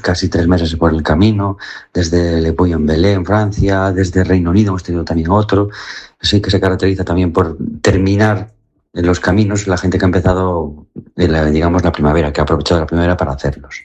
casi 3 meses por el camino, desde Le Puy en Belém, en Francia, desde Reino Unido hemos tenido también otro. Sí que se caracteriza también por terminar en los caminos la gente que ha empezado, digamos, la primavera, que ha aprovechado la primavera para hacerlos.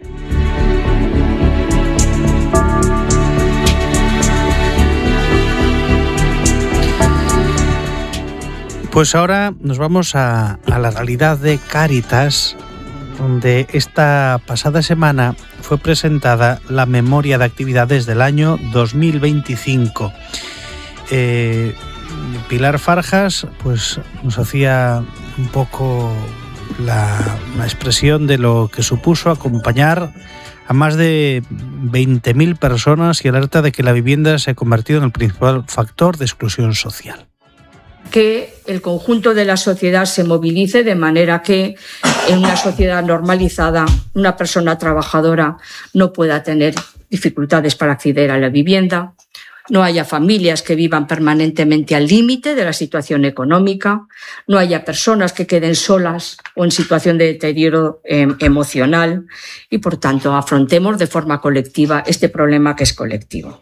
Pues ahora nos vamos a la realidad de Cáritas, donde esta pasada semana fue presentada la memoria de actividades del año 2025. Pilar Farjas pues nos hacía un poco la expresión de lo que supuso acompañar a más de 20.000 personas y alerta de que la vivienda se ha convertido en el principal factor de exclusión social. Que el conjunto de la sociedad se movilice de manera que en una sociedad normalizada una persona trabajadora no pueda tener dificultades para acceder a la vivienda, no haya familias que vivan permanentemente al límite de la situación económica, no haya personas que queden solas o en situación de deterioro emocional y, por tanto, afrontemos de forma colectiva este problema que es colectivo.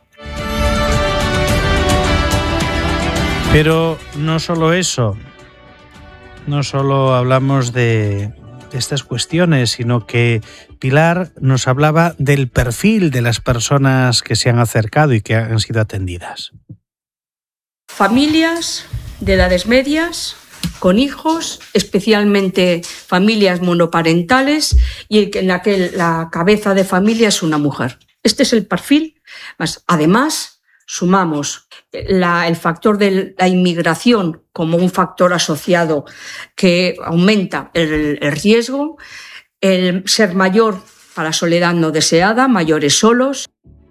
Pero no solo eso, no solo hablamos de estas cuestiones, sino que Pilar nos hablaba del perfil de las personas que se han acercado y que han sido atendidas. Familias de edades medias, con hijos, especialmente familias monoparentales y en la que la cabeza de familia es una mujer. Este es el perfil. Además, sumamos el factor de la inmigración como un factor asociado que aumenta el riesgo, el ser mayor para soledad no deseada, mayores solos.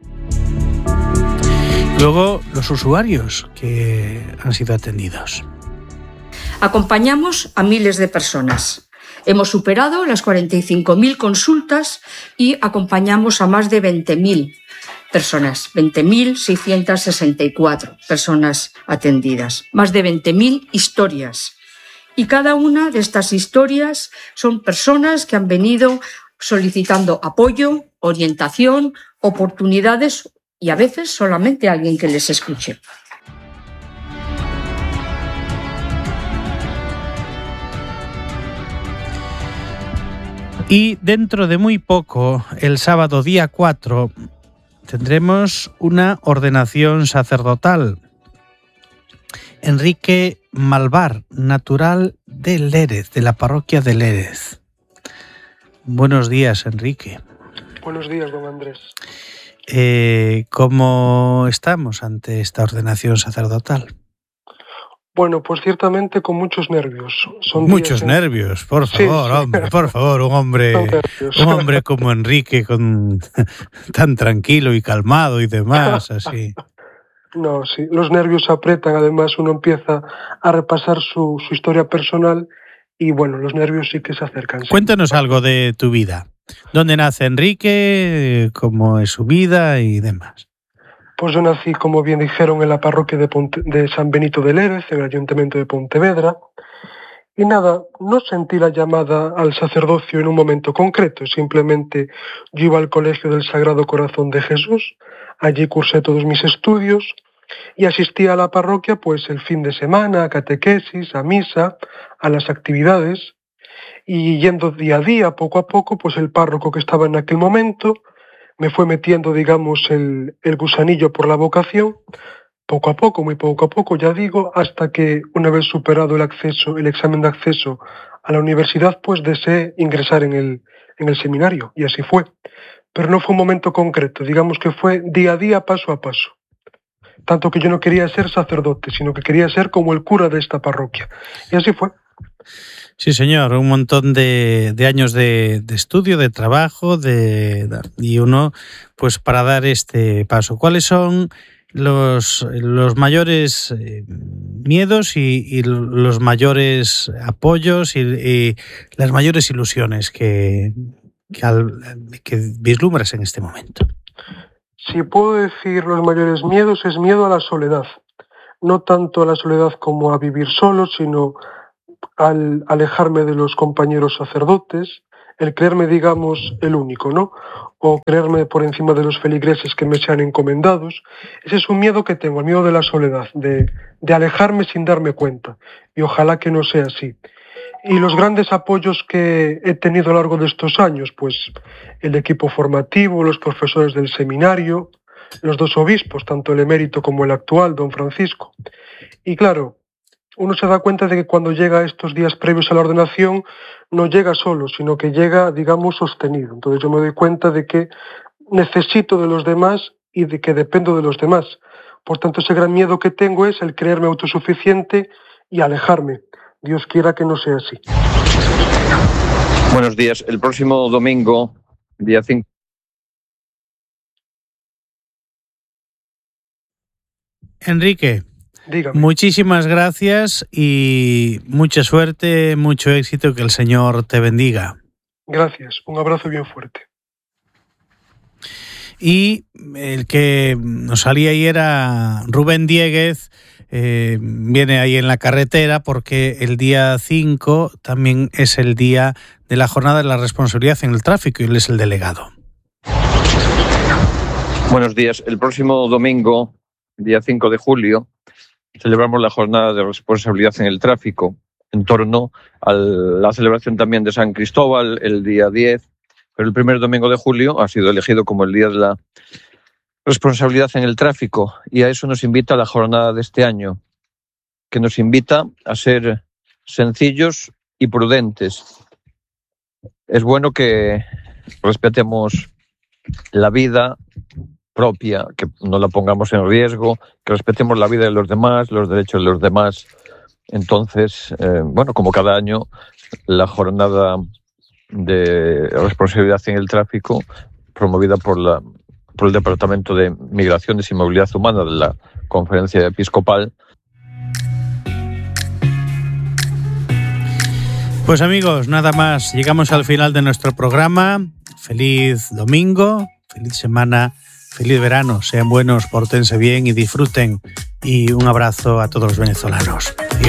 Luego, los usuarios que han sido atendidos. Acompañamos a miles de personas. Hemos superado las 45.000 consultas y acompañamos a más de 20.000 personas, 20.664 personas atendidas, más de 20.000 historias. Y cada una de estas historias son personas que han venido solicitando apoyo, orientación, oportunidades y a veces solamente alguien que les escuche. Y dentro de muy poco, el sábado día 4, tendremos una ordenación sacerdotal. Enrique Malvar, natural de Lérez, de la parroquia de Lérez. Buenos días, Enrique. Buenos días, don Andrés. ¿Cómo estamos ante esta ordenación sacerdotal? Bueno, pues ciertamente con muchos nervios. Muchos nervios, por favor, sí. Hombre, por favor, un hombre como Enrique, tan tranquilo y calmado y demás, así. No, sí, los nervios aprietan, además uno empieza a repasar su historia personal y bueno, los nervios sí que se acercan. Sí. Cuéntanos algo de tu vida. ¿Dónde nace Enrique? ¿Cómo es su vida y demás? Pues yo nací, como bien dijeron, en la parroquia de San Benito de Lérez, en el Ayuntamiento de Pontevedra. Y nada, no sentí la llamada al sacerdocio en un momento concreto. Simplemente yo iba al Colegio del Sagrado Corazón de Jesús, allí cursé todos mis estudios y asistía a la parroquia pues el fin de semana, a catequesis, a misa, a las actividades. Y yendo día a día, poco a poco, pues el párroco que estaba en aquel momento me fue metiendo, digamos, el gusanillo por la vocación, poco a poco, muy poco a poco, ya digo, hasta que una vez superado el examen de acceso a la universidad, pues deseé ingresar en el seminario, y así fue. Pero no fue un momento concreto, digamos que fue día a día, paso a paso. Tanto que yo no quería ser sacerdote, sino que quería ser como el cura de esta parroquia. Y así fue. Sí, señor, un montón de años de estudio, de trabajo, y uno, pues para dar este paso. ¿Cuáles son los mayores miedos y los mayores apoyos y las mayores ilusiones que vislumbras en este momento? Si puedo decir los mayores miedos, es miedo a la soledad. No tanto a la soledad como a vivir solo, sino al alejarme de los compañeros sacerdotes, el creerme, digamos, el único, ¿no? O creerme por encima de los feligreses que me sean encomendados. Ese es un miedo que tengo, el miedo de la soledad, de alejarme sin darme cuenta. Y ojalá que no sea así. Y los grandes apoyos que he tenido a lo largo de estos años, pues el equipo formativo, los profesores del seminario, los dos obispos, tanto el emérito como el actual, don Francisco. Y claro, uno se da cuenta de que cuando llega a estos días previos a la ordenación, no llega solo, sino que llega, digamos, sostenido. Entonces yo me doy cuenta de que necesito de los demás y de que dependo de los demás. Por tanto, ese gran miedo que tengo es el creerme autosuficiente y alejarme. Dios quiera que no sea así. Buenos días. El próximo domingo, día 5. Enrique, dígame. Muchísimas gracias y mucha suerte, mucho éxito, que el Señor te bendiga. Gracias. Un abrazo bien fuerte. Y el que nos salía ahí era Rubén Dieguez. Viene ahí en la carretera porque el día 5 también es el día de la jornada de la responsabilidad en el tráfico y él es el delegado. Buenos días. El próximo domingo, día 5 de julio, celebramos la jornada de responsabilidad en el tráfico en torno a la celebración también de San Cristóbal el día 10, pero el primer domingo de julio ha sido elegido como el día de la responsabilidad en el tráfico, y a eso nos invita la jornada de este año, que nos invita a ser sencillos y prudentes. Es bueno que respetemos la vida propia, que no la pongamos en riesgo, que respetemos la vida de los demás, los derechos de los demás. Entonces, como cada año, la jornada de responsabilidad en el tráfico, promovida por el Departamento de Migraciones y Movilidad Humana de la Conferencia Episcopal. Pues amigos, nada más, llegamos al final de nuestro programa. Feliz domingo, feliz semana, feliz verano, sean buenos, pórtense bien y disfruten. Y un abrazo a todos los venezolanos.